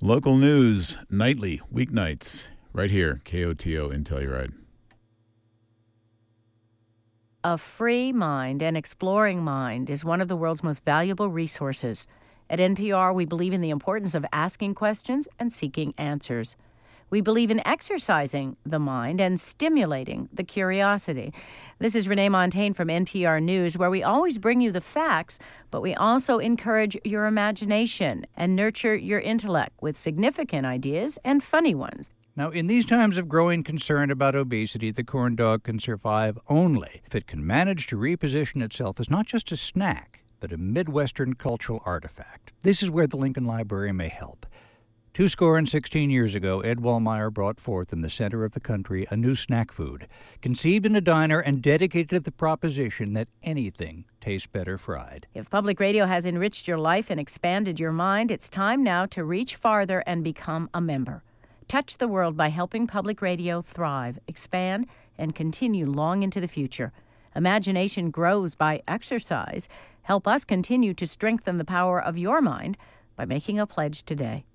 Local news, nightly, weeknights, right here, KOTO in Telluride. A free mind and exploring mind is one of the world's most valuable resources. At NPR, we believe in the importance of asking questions and seeking answers. We believe in exercising the mind and stimulating the curiosity. This is Renee Montagne from NPR News, where we always bring you the facts, but we also encourage your imagination and nurture your intellect with significant ideas and funny ones. Now, in these times of growing concern about obesity, the corn dog can survive only if it can manage to reposition itself as not just a snack, but a Midwestern cultural artifact. This is where the Lincoln Library may help. 16 years ago, Ed Wallmeyer brought forth in the center of the country a new snack food, conceived in a diner and dedicated to the proposition that anything tastes better fried. If public radio has enriched your life and expanded your mind, it's time now to reach farther and become a member. Touch the world by helping public radio thrive, expand, and continue long into the future. Imagination grows by exercise. Help us continue to strengthen the power of your mind by making a pledge today.